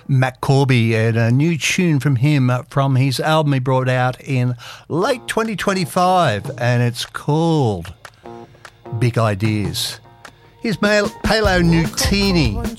Matt Corby, and a new tune from him from his album he brought out in late 2025, and it's called Big Ideas. Here's Paolo Nutini